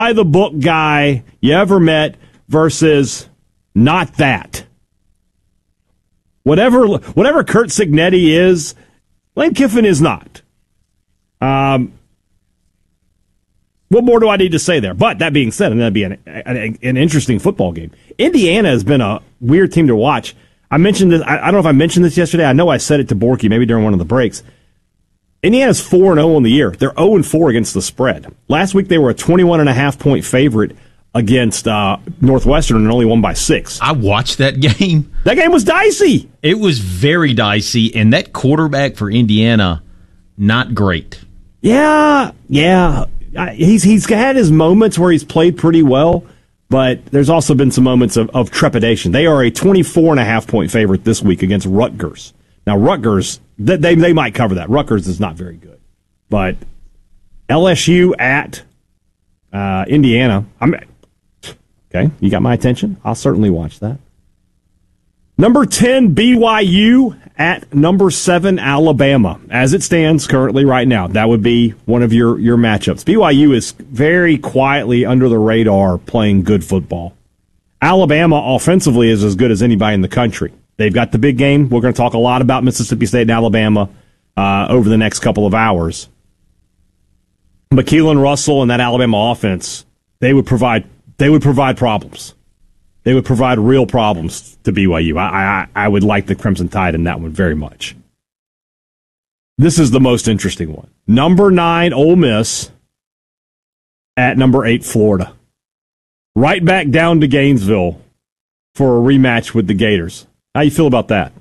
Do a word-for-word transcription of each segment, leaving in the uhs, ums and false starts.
by the book guy you ever met versus not that. Whatever whatever Curt Cignetti is, Lane Kiffin is not. Um, what more do I need to say there? But that being said, and that'd be an, an, an interesting football game. Indiana has been a weird team to watch. I mentioned this. I, I don't know if I mentioned this yesterday. I know I said it to Borky maybe during one of the breaks. Indiana's four and oh on the year. They're oh and four against the spread. Last week they were a twenty-one and a half point favorite against uh, Northwestern and only won by six. I watched that game. That game was dicey. It was very dicey, and that quarterback for Indiana, not great. Yeah, yeah. He's he's had his moments where he's played pretty well, but there's also been some moments of, of trepidation. They are a twenty-four and a half point favorite this week against Rutgers. Now, Rutgers, they, they, they might cover that. Rutgers is not very good. But L S U at uh, Indiana, I'm okay, you got my attention. I'll certainly watch that. Number ten, B Y U at number seven, Alabama. As it stands currently right now, that would be one of your, your matchups. B Y U is very quietly under the radar playing good football. Alabama offensively is as good as anybody in the country. They've got the big game. We're going to talk a lot about Mississippi State and Alabama uh, over the next couple of hours. But Keelan Russell and that Alabama offense, they would provide they would provide problems. They would provide real problems to B Y U. I, I, I would like the Crimson Tide in that one very much. This is the most interesting one. Number nine, Ole Miss at number eight, Florida. Right back down to Gainesville for a rematch with the Gators. How you feel about that?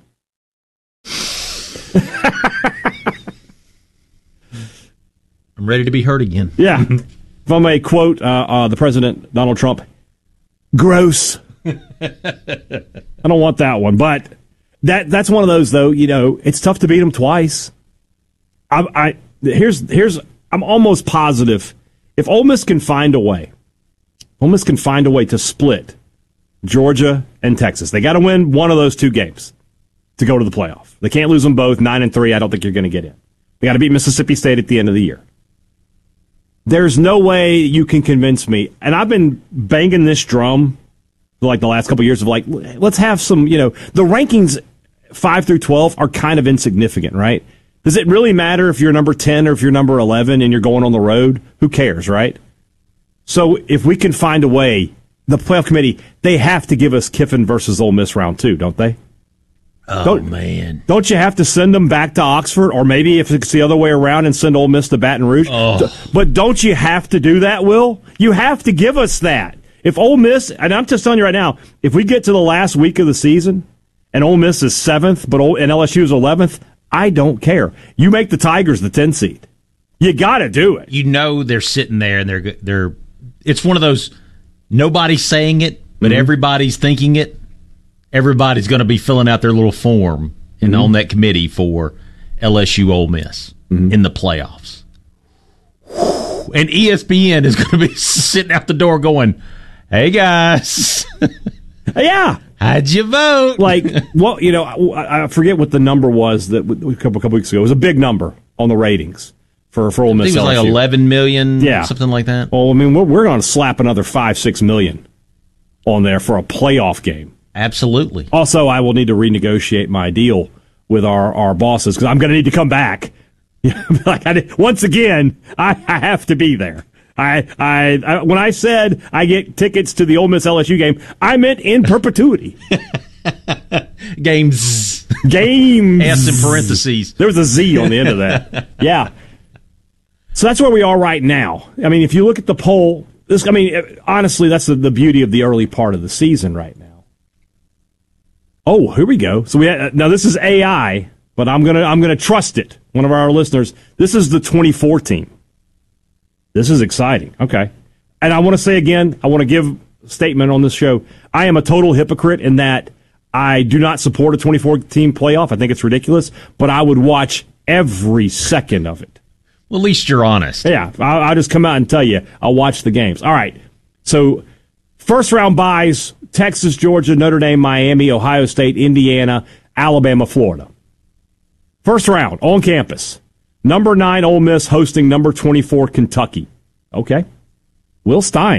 I'm ready to be hurt again. Yeah. If I may quote uh, uh, the President, Donald Trump, gross. I don't want that one, but that that's one of those though. You know, it's tough to beat them twice. I, I here's here's I'm almost positive if Ole Miss can find a way, Ole Miss can find a way to split Georgia and Texas. They got to win one of those two games to go to the playoff. They can't lose them both. Nine and three. I don't think you're going to get in. They got to beat Mississippi State at the end of the year. There's no way you can convince me, and I've been banging this drum for like the last couple of years of like, let's have some, you know, the rankings five through twelve are kind of insignificant, right? Does it really matter if you're number ten or if you're number eleven and you're going on the road? Who cares, right? So if we can find a way, the playoff committee, they have to give us Kiffin versus Ole Miss round two, don't they? Oh, don't, man. Don't you have to send them back to Oxford? Or maybe if it's the other way around and send Ole Miss to Baton Rouge? Oh. But don't you have to do that, Will? You have to give us that. If Ole Miss, and I'm just telling you right now, if we get to the last week of the season and Ole Miss is seventh but Ole, and L S U is eleventh, I don't care. You make the Tigers the ten seed. You got to do it. You know they're sitting there and they're they're. It's one of those nobody's saying it, but mm-hmm. everybody's thinking it. Everybody's going to be filling out their little form and mm-hmm. on that committee for L S U Ole Miss mm-hmm. in the playoffs. And E S P N is going to be sitting out the door going, hey, guys. Yeah. How'd you vote? Like, well, you know, I, I forget what the number was that a couple, couple weeks ago. It was a big number on the ratings for, for Ole Miss. I think it was L S U. like eleven million, yeah. something like that. Well, I mean, we're, we're going to slap another five, six million on there for a playoff game. Absolutely. Also, I will need to renegotiate my deal with our, our bosses because I'm going to need to come back. like I did, once again, I, I have to be there. I, I, I when I said I get tickets to the Ole Miss L S U game, I meant in perpetuity. Games. Games. S in parentheses. There was a Z on the end of that. Yeah. So that's where we are right now. I mean, if you look at the poll, this, I mean, honestly, that's the, the beauty of the early part of the season right now. Oh, here we go. So we had, now this is A I, but I'm gonna I'm gonna trust it. One of our listeners. This is the twenty fourteen. This is exciting. Okay, and I want to say again, I want to give a statement on this show. I am a total hypocrite in that I do not support a twenty fourteen playoff. I think it's ridiculous, but I would watch every second of it. Well, at least you're honest. Yeah, I'll, I'll just come out and tell you I'll watch the games. All right, so first round buys. Texas, Georgia, Notre Dame, Miami, Ohio State, Indiana, Alabama, Florida. First round, on campus. Number nine, Ole Miss hosting number twenty-four, Kentucky. Okay. Will Stein.